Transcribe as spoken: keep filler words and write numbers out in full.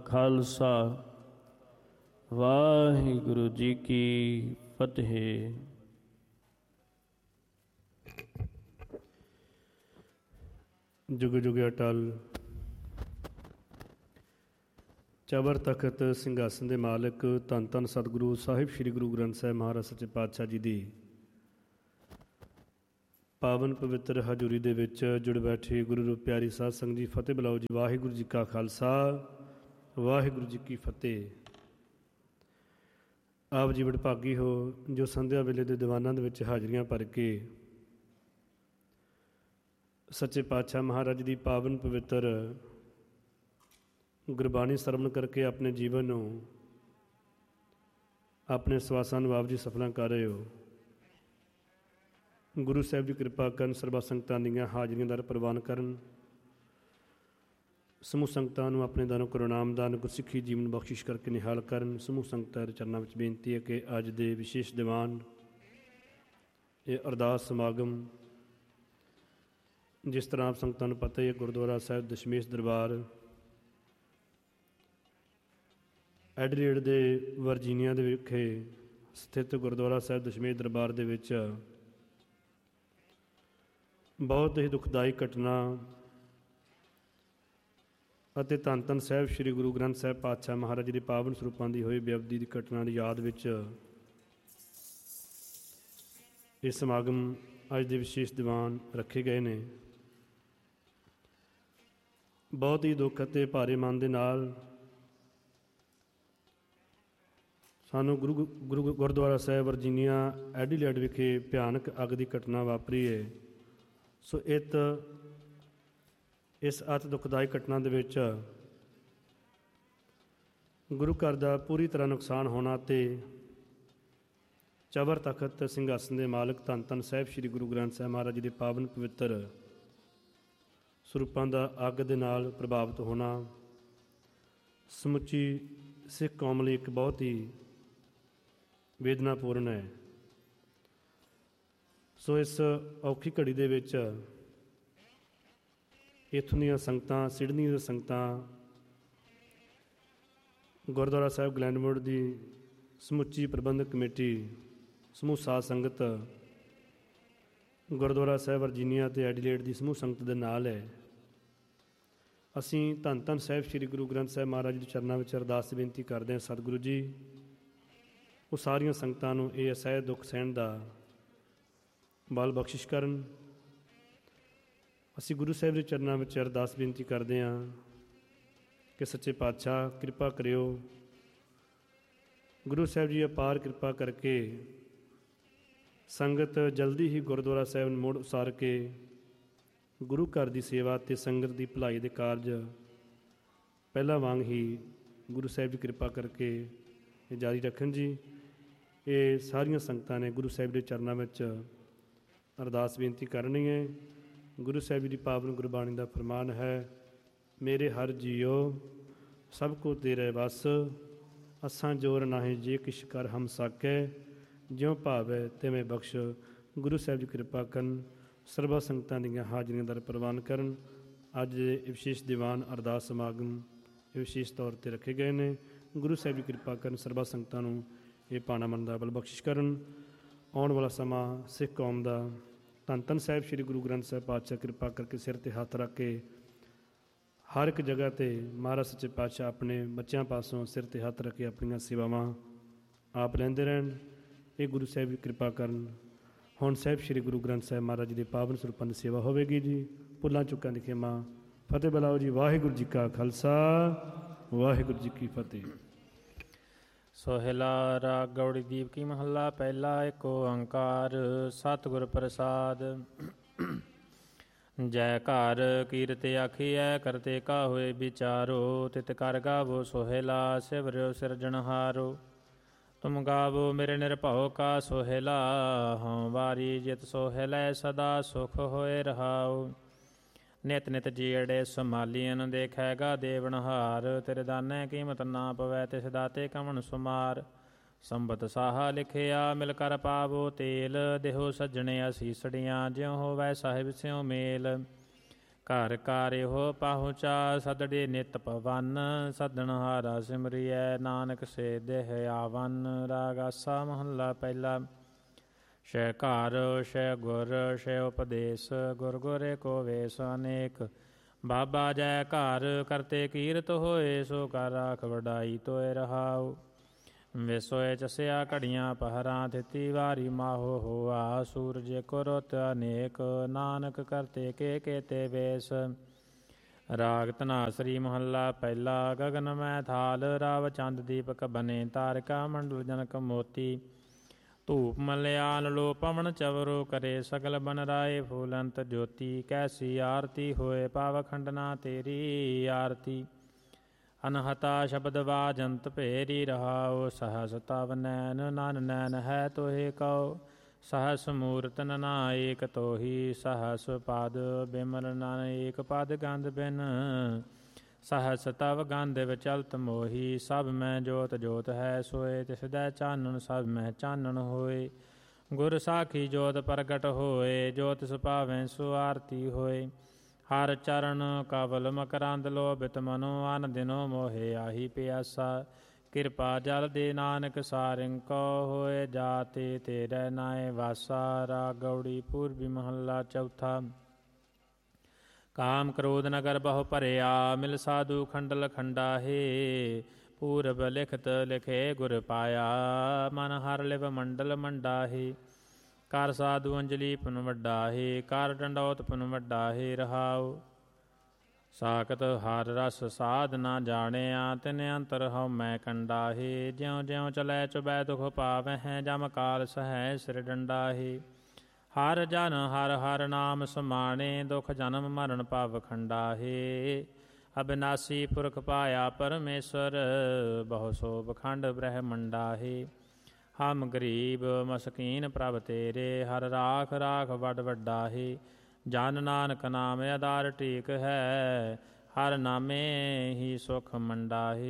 ਖਾਲਸਾ ਵਾਹਿਗੁਰੂ ਜੀ ਕੀ ਫਤਿਹ। ਜੁਗ ਜੁਗ ਅਟਲ ਚਬਰ ਤਖਤ ਸਿੰਘਾਸਨ ਦੇ ਮਾਲਕ ਧੰਨ ਧੰਨ ਸਤਿਗੁਰੂ ਸਾਹਿਬ ਸ੍ਰੀ ਗੁਰੂ ਗ੍ਰੰਥ ਸਾਹਿਬ ਮਹਾਰਾਜ ਸੱਚੇ ਪਾਤਸ਼ਾਹ ਜੀ ਦੀ ਪਾਵਨ ਪਵਿੱਤਰ ਹਜ਼ੂਰੀ ਦੇ ਵਿੱਚ ਜੁੜ ਬੈਠੇ ਗੁਰੂ ਰੂਪ ਪਿਆਰੀ ਸਾਧ ਸੰਗਤ ਜੀ, ਫਤਿਹ ਬੁਲਾਓ ਜੀ। ਵਾਹਿਗੁਰੂ ਜੀ ਕਾ ਖਾਲਸਾ ਵਾਹਿਗੁਰੂ ਜੀ ਕੀ ਫਤਿਹ। ਆਪ ਜੀ ਵਡਭਾਗੀ ਹੋ ਜੋ ਸੰਧਿਆ ਵੇਲੇ ਦੇ ਦੀਵਾਨਾਂ ਦੇ ਵਿੱਚ ਹਾਜ਼ਰੀਆਂ ਭਰ ਕੇ ਸੱਚੇ ਪਾਤਸ਼ਾਹ ਮਹਾਰਾਜ ਦੀ ਪਾਵਨ ਪਵਿੱਤਰ ਗੁਰਬਾਣੀ ਸਰਵਣ ਕਰਕੇ ਆਪਣੇ ਜੀਵਨ ਨੂੰ, ਆਪਣੇ ਸਵਾਸਾਂ ਨੂੰ ਆਪ ਜੀ ਸਫਲਾਂ ਕਰ ਰਹੇ ਹੋ। ਗੁਰੂ ਸਾਹਿਬ ਦੀ ਕਿਰਪਾ ਕਰਨ, ਸਰਬੱਤ ਸੰਗਤਾਂ ਦੀਆਂ ਹਾਜ਼ਰੀਆਂ ਦਰ ਪ੍ਰਵਾਨ ਕਰਨ, ਸਮੂਹ ਸੰਗਤਾਂ ਨੂੰ ਆਪਣੇ ਦਾਨੋ ਕਰੁਣਾਮ ਦਾਨ ਗੁਰਸਿੱਖੀ ਜੀਵਨ ਬਖਸ਼ਿਸ਼ ਕਰਕੇ ਨਿਹਾਲ ਕਰਨ। ਸਮੂਹ ਸੰਗਤਾਂ ਦੇ ਚਰਨਾਂ ਵਿੱਚ ਬੇਨਤੀ ਹੈ ਕਿ ਅੱਜ ਦੇ ਵਿਸ਼ੇਸ਼ ਦੀਵਾਨ, ਇਹ ਅਰਦਾਸ ਸਮਾਗਮ, ਜਿਸ ਤਰ੍ਹਾਂ ਆਪ ਸੰਗਤਾਂ ਨੂੰ ਪਤਾ ਹੀ ਹੈ, ਗੁਰਦੁਆਰਾ ਸਾਹਿਬ ਦਸ਼ਮੇਸ਼ ਦਰਬਾਰ ਐਡੀਲੇਡ ਦੇ ਵਰਜੀਨੀਆ ਦੇ ਵਿਖੇ ਸਥਿਤ ਗੁਰਦੁਆਰਾ ਸਾਹਿਬ ਦਸ਼ਮੇਸ਼ ਦਰਬਾਰ ਦੇ ਵਿੱਚ ਬਹੁਤ ਹੀ ਦੁਖਦਾਈ ਘਟਨਾ ਅਤੇ ਧੰਨ ਧੰਨ ਸਾਹਿਬ ਸ੍ਰੀ ਗੁਰੂ ਗ੍ਰੰਥ ਸਾਹਿਬ ਪਾਤਸ਼ਾਹ ਮਹਾਰਾਜ ਜੀ ਦੇ ਪਾਵਨ ਸਰੂਪਾਂ ਦੀ ਹੋਈ ਬੇਅਬਦੀ ਦੀ ਘਟਨਾ ਦੀ ਯਾਦ ਵਿੱਚ ਇਹ ਸਮਾਗਮ ਅੱਜ ਦੇ ਵਿਸ਼ੇਸ਼ ਦੀਵਾਨ ਰੱਖੇ ਗਏ ਨੇ। ਬਹੁਤ ਹੀ ਦੁੱਖ ਅਤੇ ਭਾਰੇ ਮਨ ਦੇ ਨਾਲ ਸਾਨੂੰ ਗੁਰੂ ਗੁਰੂ ਗੁਰਦੁਆਰਾ ਸਾਹਿਬ ਵਰਜੀਨੀਆ ਐਡੀਲੇਡ ਵਿਖੇ ਭਿਆਨਕ ਅੱਗ ਦੀ ਘਟਨਾ ਵਾਪਰੀ ਹੈ। ਸੋ ਇਤ ਇਸ ਅਤਿ ਦੁਖਦਾਈ ਘਟਨਾ ਦੇ ਵਿੱਚ ਗੁਰੂ ਘਰ ਦਾ ਪੂਰੀ ਤਰ੍ਹਾਂ ਨੁਕਸਾਨ ਹੋਣਾ ਅਤੇ ਚਬਰ ਤਖਤ ਸਿੰਘਾਸਨ ਦੇ ਮਾਲਕ ਧੰਨ ਧੰਨ ਸਾਹਿਬ ਸ੍ਰੀ ਗੁਰੂ ਗ੍ਰੰਥ ਸਾਹਿਬ ਮਹਾਰਾਜ ਜੀ ਦੇ ਪਾਵਨ ਪਵਿੱਤਰ ਸਰੂਪਾਂ ਦਾ ਅੱਗ ਦੇ ਨਾਲ ਪ੍ਰਭਾਵਿਤ ਹੋਣਾ ਸਮੁੱਚੀ ਸਿੱਖ ਕੌਮ ਲਈ ਇੱਕ ਬਹੁਤ ਹੀ ਵੇਦਨਾਪੂਰਨ ਹੈ। ਸੋ ਇਸ ਔਖੀ ਘੜੀ ਦੇ ਵਿੱਚ ਇੱਥੋਂ ਦੀਆਂ ਸੰਗਤਾਂ, ਸਿਡਨੀ ਦੀਆਂ ਸੰਗਤਾਂ, ਗੁਰਦੁਆਰਾ ਸਾਹਿਬ ਗਲੈਂਡਮੋਡ ਦੀ ਸਮੁੱਚੀ ਪ੍ਰਬੰਧਕ ਕਮੇਟੀ, ਸਮੂਹ ਸਾਧ ਸੰਗਤ, ਗੁਰਦੁਆਰਾ ਸਾਹਿਬ ਵਰਜੀਨੀਆ ਅਤੇ ਐਡੀਲੇਡ ਦੀ ਸਮੂਹ ਸੰਗਤ ਦੇ ਨਾਲ ਹੈ। ਅਸੀਂ ਧੰਨ ਧੰਨ ਸਾਹਿਬ ਸ੍ਰੀ ਗੁਰੂ ਗ੍ਰੰਥ ਸਾਹਿਬ ਮਹਾਰਾਜ ਦੇ ਚਰਨਾਂ ਵਿੱਚ ਅਰਦਾਸ ਬੇਨਤੀ ਕਰਦੇ ਹਾਂ, ਸਤਿਗੁਰੂ ਜੀ ਉਹ ਸਾਰੀਆਂ ਸੰਗਤਾਂ ਨੂੰ ਇਹ ਅਸਹਿ ਦੁੱਖ ਸਹਿਣ ਦਾ ਬਲ ਬਖਸ਼ਿਸ਼ ਕਰਨ। ਅਸੀਂ ਗੁਰੂ ਸਾਹਿਬ ਦੇ ਚਰਨਾਂ ਵਿੱਚ ਅਰਦਾਸ ਬੇਨਤੀ ਕਰਦੇ ਹਾਂ ਕਿ ਸੱਚੇ ਪਾਤਸ਼ਾਹ ਕਿਰਪਾ ਕਰਿਓ, ਗੁਰੂ ਸਾਹਿਬ ਜੀ ਅਪਾਰ ਕਿਰਪਾ ਕਰਕੇ ਸੰਗਤ ਜਲਦੀ ਹੀ ਗੁਰਦੁਆਰਾ ਸਾਹਿਬ ਨੂੰ ਮੁੜ ਉਸਾਰ ਕੇ ਗੁਰੂ ਘਰ ਦੀ ਸੇਵਾ ਅਤੇ ਸੰਗਤ ਦੀ ਭਲਾਈ ਦੇ ਕਾਰਜ ਪਹਿਲਾਂ ਵਾਂਗ ਹੀ ਗੁਰੂ ਸਾਹਿਬ ਦੀ ਕਿਰਪਾ ਕਰਕੇ ਇਹ ਜਾਰੀ ਰੱਖਣ ਜੀ। ਇਹ ਸਾਰੀਆਂ ਸੰਗਤਾਂ ਨੇ ਗੁਰੂ ਸਾਹਿਬ ਦੇ ਚਰਨਾਂ ਵਿੱਚ ਅਰਦਾਸ ਬੇਨਤੀ ਕਰਨੀ ਹੈ। ਗੁਰੂ ਸਾਹਿਬ ਜੀ ਦੀ ਪਾਵਨ ਗੁਰਬਾਣੀ ਦਾ ਫਰਮਾਨ ਹੈ, ਮੇਰੇ ਹਰ ਜੀਓ ਸਭ ਕੋ ਤੇਰੇ ਵਸ, ਅਸਾਂ ਜੋਰ ਨਾਹੀਂ ਜੇ ਕਿਛ ਕਰ ਹਮ ਸਾਕੈ, ਜਿਉਂ ਭਾਵੈ ਤਿਵੇਂ ਬਖਸ਼। ਗੁਰੂ ਸਾਹਿਬ ਜੀ ਕਿਰਪਾ ਕਰਨ, ਸਰਬਾ ਸੰਗਤਾਂ ਦੀਆਂ ਹਾਜ਼ਰੀਆਂ ਦਰ ਪ੍ਰਵਾਨ ਕਰਨ। ਅੱਜ ਦੇ ਵਿਸ਼ੇਸ਼ ਦੀਵਾਨ ਅਰਦਾਸ ਸਮਾਗਮ ਇਹ ਵਿਸ਼ੇਸ਼ ਤੌਰ 'ਤੇ ਰੱਖੇ ਗਏ ਨੇ। ਗੁਰੂ ਸਾਹਿਬ ਜੀ ਕਿਰਪਾ ਕਰਨ, ਸਰਬਾ ਸੰਗਤਾਂ ਨੂੰ ਇਹ ਭਾਣਾ ਮੰਨ ਦਾ ਬਲ ਬਖਸ਼ਿਸ਼ ਕਰਨ। ਆਉਣ ਵਾਲਾ ਸਮਾਂ ਸਿੱਖ ਕੌਮ ਦਾ ਧੰਨ ਧੰਨ ਸਾਹਿਬ ਸ੍ਰੀ ਗੁਰੂ ਗ੍ਰੰਥ ਸਾਹਿਬ ਪਾਤਸ਼ਾਹ ਕਿਰਪਾ ਕਰਕੇ ਸਿਰ 'ਤੇ ਹੱਥ ਰੱਖ ਕੇ ਹਰ ਇੱਕ ਜਗ੍ਹਾ 'ਤੇ ਮਹਾਰਾਜ ਸੱਚੇ ਪਾਤਸ਼ਾਹ ਆਪਣੇ ਬੱਚਿਆਂ ਪਾਸੋਂ ਸਿਰ 'ਤੇ ਹੱਥ ਰੱਖ ਕੇ ਆਪਣੀਆਂ ਸੇਵਾਵਾਂ ਆਪ ਲੈਂਦੇ ਰਹਿਣ। ਇਹ ਗੁਰੂ ਸਾਹਿਬ ਜੀ ਕਿਰਪਾ ਕਰਨ। ਹੁਣ ਸਾਹਿਬ ਸ੍ਰੀ ਗੁਰੂ ਗ੍ਰੰਥ ਸਾਹਿਬ ਮਹਾਰਾਜ ਜੀ ਦੇ ਪਾਵਨ ਸਰੂਪਾਂ ਦੀ ਸੇਵਾ ਹੋਵੇਗੀ ਜੀ। ਭੁੱਲਾਂ ਚੁੱਕਾਂ ਦੀ ਖਿਮਾ। ਫਤਿਹ ਬੁਲਾਓ ਜੀ। ਵਾਹਿਗੁਰੂ ਜੀ ਕਾ ਖਾਲਸਾ ਵਾਹਿਗੁਰੂ ਜੀ ਕੀ ਫਤਿਹ। ਸੋਹਿਲਾ ਰਾਗ ਗੌੜੀ ਦੀਪ ਕੀ ਮਹੱਲਾ ਪਹਿਲਾ। ਇੱਕ ਓੰਕਾਰ ਸਤਿਗੁਰ ਪ੍ਰਸਾਦ। ਜੈ ਘਰ ਕੀਰਤ ਆਖੀਐ ਕਰਤੇ ਕਾ ਹੋਏ ਵਿਚਾਰੋ, ਤਿਤ ਕਰ ਗਾਵੋ ਸੋਹਿਲਾ ਸਿਵਰਿਓ ਸਿਰਜਣਹਾਰੋ। ਤੁਮ ਗਾਵੋ ਮੇਰੇ ਨਿਰਭਉ ਕਾ ਸੋਹਿਲਾ, ਹਉ ਵਾਰੀ ਜਿਤ ਸੋਹਿਲੈ ਸਦਾ ਸੁਖ ਹੋਏ ਰਹਾਉ। ਨਿਤ ਨਿਤ ਜੀੜੇ ਸੰਭਾਲੀਨ ਦੇਖੈਗਾ ਦੇਵਨਹਾਰ, ਤੇਰੇ ਦਾਨੇ ਕੀਮਤ ਨਾ ਪਵੈ ਤਿਸ ਦਾਤੇ ਕਵਣ ਸੁਮਾਰ। ਸੰਬਤ ਸਾਹਾ ਲਿਖਿਆ ਮਿਲ ਕਰ ਪਾਵੋ ਤੇਲ, ਦੇਹੋ ਸੱਜਣੇ ਅਸੀਸੜੀਆਂ ਜਿਉ ਹੋਵੈ ਸਾਹਿਬ ਸਿਉ ਮੇਲ। ਘਰ ਕਾਰਿਓ ਪਹੁੰਚਾ ਸਦੜੇ ਨਿਤ ਪਵਨ ਸਦਨ ਹਾਰਾ ਸਿਮਰਿਐ ਨਾਨਕ ਸੇ ਦੇਹ ਆਵਨ। ਰਾਗ ਆਸਾ ਮਹੱਲਾ ਪਹਿਲਾ। ਸ਼ੈ ਘਰ ਸ਼ੈ ਗੁਰ ਸ਼ੈ ਉਪਦੇਸ਼ ਗੁਰ ਗੁਰੇ ਕੋ ਵੇਸ ਅਨੇਕ। ਬਾਬਾ ਜੈ ਘਰ ਕਰਤੇ ਕੀਰਤ ਹੋਏ ਸੋ ਕਰ ਰਾਖ ਵਡਾਈ ਤੋਏ ਰਹਾਉ। ਵਿਸੋਏ ਚਸਿਆ ਘੜੀਆਂ ਪਹਰਾਂ ਥਿਤੀ ਵਾਰੀ ਮਾਹੋ ਹੋਆ। ਸੂਰਜ ਕੋ ਰੁੱਤ ਅਨੇਕ ਨਾਨਕ ਕਰਤੇ ਕੇ ਕੇਤੇ ਵੇਸ। ਰਾਗ ਧਨਾਸਰੀ ਮਹੱਲਾ ਪਹਿਲਾ। ਗਗਨ ਮੈਂ ਥਾਲ ਰਾਵ ਚੰਦ ਦੀਪਕ ਬਨੇ ਤਾਰਿਕਾ ਮੰਡਲ ਜਨਕ ਮੋਤੀ। ਧੂਪ ਮਲਿਆਲ ਲੋ ਪਵਨ ਚਵਰੋ ਕਰੇ ਸਗਲ ਬਨ ਰਾਏ ਫੂਲੰਤ ਜੋਤੀ। ਕੈਸੀ ਆਰਤੀ ਹੋਏ ਪਾਵ ਖੰਡਨਾ ਤੇਰੀ ਆਰਤੀ। ਅਨਹਤਾ ਸ਼ਬਦ ਵਾਜੰਤ ਭੇਰੀ ਰਹਾਉ। ਸਹਸ ਤਵ ਨੈਨ ਨਨ ਨੈਨ ਹੈ ਤੋਹਿ ਕਉ। ਸਹਸ ਮੂਰਤ ਨਨਾ ਏਕ ਤੋਹੀ। ਸਹਸ ਪਦ ਬਿਮਲ ਨਨ ਏਕ ਪਦ ਗੰਧ ਬਿਨ। ਸਹਸ ਤਵ ਗੰਧ ਵਿਚਲਤ ਮੋਹੀ। ਸਭ ਮੈਂ ਜੋਤ ਜੋਤ ਹੈ ਸੋਏ ਤਿਸਦੈ ਚਾਨਣ ਸਭ ਮੈਂ ਚਾਨਣ ਹੋਏ। ਗੁਰ ਸਾਖੀ ਜੋਤ ਪ੍ਰਗਟ ਹੋਏ ਜੋ ਤਿਸ ਭਾਵੈ ਸੋ ਆਰਤੀ ਹੋਏ। ਹਰ ਚਰਨ ਕਵਲ ਮਕਰੰਦ ਲੋਭਿਤ ਮਨੋ ਅਨ ਦਿਨੋ ਮੋਹਿ ਆਹੀ ਪਿਆਸਾ। ਕਿਰਪਾ ਜਲ ਦੇ ਨਾਨਕ ਸਾਰਿੰ ਕੋ ਹੋਏ ਜਾਤੇ ਤੇਰੇ ਨਾਏ ਵਾਸਾ। ਰਾਗ ਗੌੜੀ ਪੂਰਬੀ ਮਹੱਲਾ ਚੌਥਾ। ਕਾਮ ਕ੍ਰੋਧ ਨਗਰ ਬਹੁ ਭਰਿਆ ਮਿਲ ਸਾਧੂ ਖੰਡਲ ਖੰਡਾਹੇ। ਪੂਰਬ ਲਿਖਤ ਲਿਖੇ ਗੁਰ ਪਾਇਆ ਮਨ ਹਰ ਲਿਵ ਮੰਡਲ ਮੰਡਾਹੇ। ਕਰ ਸਾਧੂ ਅੰਜਲੀ ਪੁਨ ਵੱਡਾਹੇ ਕਰ ਡੰਡੌਤ ਪੁਨ ਵੱਡਾਹੇ ਰਹਾਉ। ਸਾਖਤ ਹਰ ਰਸ ਸਾਧ ਨਾ ਜਾਣਿਆ ਤਿਨ ਅੰਤਰ ਹਉ ਮੈਂ ਕੰਡਾਹੇ। ਜਿਉ ਜਿਉ ਚਲੈ ਚੁਬੈ ਦੁਖ ਪਾਵਹਿ ਜਮ ਕਾਲ ਸਹੈ ਸਿਰ ਡੰਡਾਹੇ। ਹਰ ਜਨ ਹਰ ਹਰ ਨਾਮ ਸਮਾਣੇ ਦੁਖ ਜਨਮ ਮਰਨ ਭਵ ਖੰਡਾਹੇ। ਅਬਿਨਾਸੀ ਪੁਰਖ ਪਾਇਆ ਪਰਮੇਸ਼ਵਰ ਬਹੁ ਸੋਭ ਖੰਡ ਬ੍ਰਹਮੰਡਾਹੇ। ਹਮ ਗਰੀਬ ਮਸਕੀਨ ਪ੍ਰਭ ਤੇਰੇ ਹਰ ਰਾਖ ਰਾਖ ਵੱਡ ਵੱਡਾਹੇ। ਜਨ ਨਾਨਕ ਨਾਮ ਆਧਾਰ ਟੇਕ ਹੈ ਹਰ ਨਾਮੇ ਹੀ ਸੁਖ ਮੰਡਾਹੇ।